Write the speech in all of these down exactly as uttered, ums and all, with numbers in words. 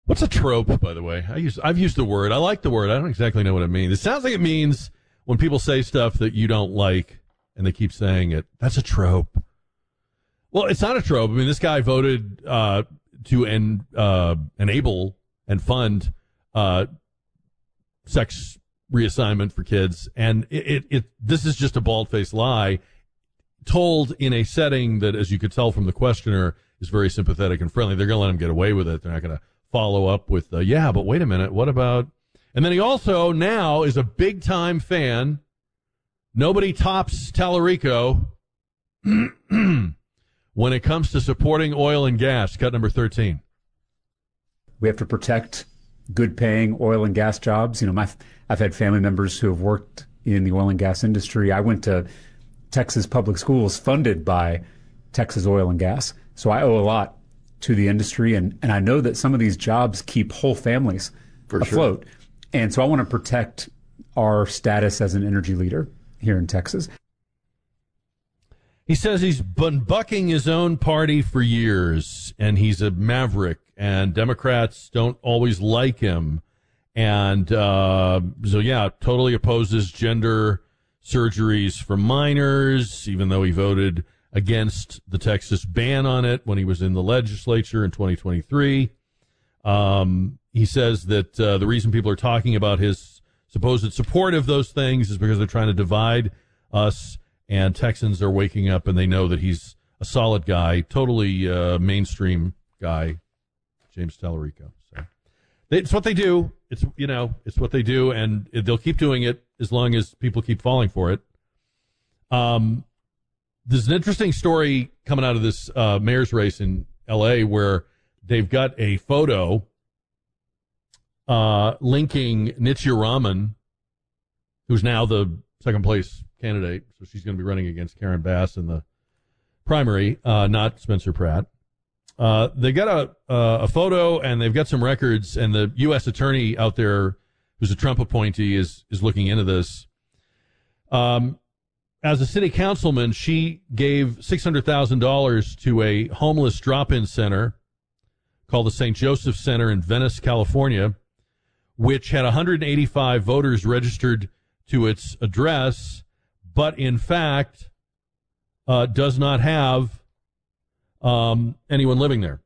What's a trope, by the way? I use, I've used the word. I like the word. I don't exactly know what it means. It sounds like it means when people say stuff that you don't like and they keep saying it. That's a trope. Well, it's not a trope. I mean, this guy voted uh, to en- uh, enable and fund uh, sex reassignment for kids, and it, it, it this is just a bald-faced lie told in a setting that, as you could tell from the questioner, is very sympathetic and friendly. They're going to let him get away with it. They're not going to follow up with, uh, yeah, but wait a minute, what about... And then he also now is a big-time fan. Nobody tops Tallarico when it comes to supporting oil and gas. Cut number thirteen. We have to protect good-paying oil and gas jobs. You know, my I've had family members who have worked in the oil and gas industry. I went to Texas public schools funded by Texas Oil and Gas, so I owe a lot to the industry, and, and I know that some of these jobs keep whole families For afloat. Sure. And so I want to protect our status as an energy leader here in Texas. He says he's been bucking his own party for years, and he's a maverick, and Democrats don't always like him. And uh, so, yeah, totally opposes gender surgeries for minors, even though he voted against the Texas ban on it when he was in the legislature in twenty twenty-three. Um, he says that uh, the reason people are talking about his supposed support of those things is because they're trying to divide us, and Texans are waking up and they know that he's a solid guy, totally uh, mainstream guy, James Tallarico. So they, it's what they do. It's, you know, it's what they do, and they'll keep doing it as long as people keep falling for it. Um, there's an interesting story coming out of this uh, mayor's race in L A where they've got a photo uh, linking Nitya Raman, who's now the second place candidate, so she's going to be running against Karen Bass in the primary, uh, not Spencer Pratt. Uh, they got a uh, a photo, and they've got some records, and the U S attorney out there, who's a Trump appointee, is is looking into this. Um, as a city councilman, she gave six hundred thousand dollars to a homeless drop-in center called the Saint Joseph Center in Venice, California, which had one hundred eighty-five voters registered to its address, but in fact uh, does not have um, anyone living there.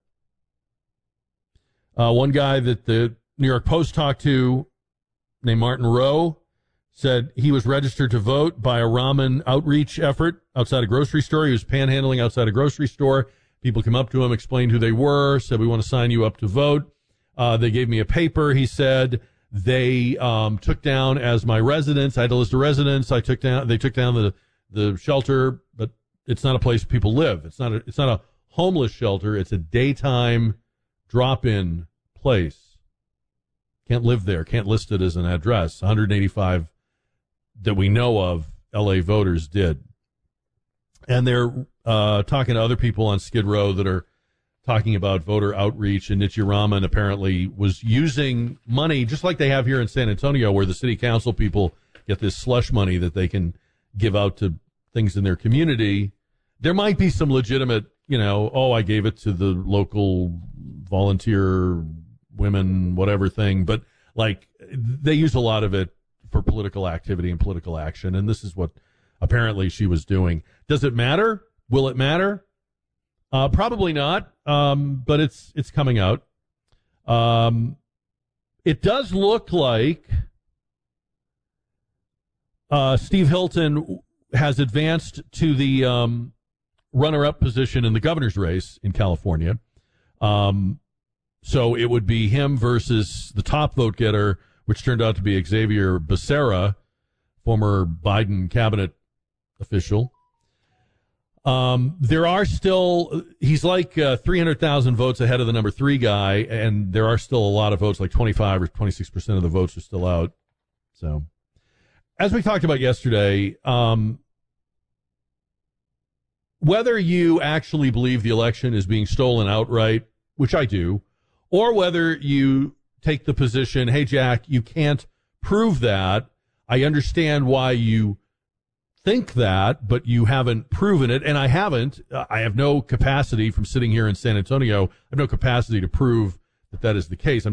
Uh, one guy that the New York Post talked to, named Martin Rowe, said he was registered to vote by a Raman outreach effort outside a grocery store. He was panhandling outside a grocery store. People came up to him, explained who they were, said, we want to sign you up to vote. Uh, they gave me a paper, he said. They um, took down as my residence. I had a list of residents. I took down. They took down the the shelter, but it's not a place people live. It's not a. It's not a homeless shelter. It's a daytime drop-in place. Can't live there. Can't list it as an address. one hundred eighty-five that we know of L A voters did, and they're uh, talking to other people on Skid Row that are talking about voter outreach, and Nitya Raman apparently was using money, just like they have here in San Antonio, where the city council people get this slush money that they can give out to things in their community. There might be some legitimate, you know, oh, I gave it to the local volunteer women, whatever thing, but like they use a lot of it for political activity and political action, and this is what apparently she was doing. Does it matter? Will it matter? Uh, probably not, um, but it's it's coming out. Um, it does look like uh, Steve Hilton has advanced to the um, runner-up position in the governor's race in California. Um, so it would be him versus the top vote getter, which turned out to be Xavier Becerra, former Biden cabinet official. Um, there are still, he's like uh, three hundred thousand votes ahead of the number three guy, and there are still a lot of votes, like twenty-five or twenty-six percent of the votes are still out. So, as we talked about yesterday, um, whether you actually believe the election is being stolen outright, which I do, or whether you take the position, hey, Jack, you can't prove that, I understand why you think that, but you haven't proven it, and I haven't. I have no capacity from sitting here in San Antonio. I have no capacity to prove that that is the case. I'm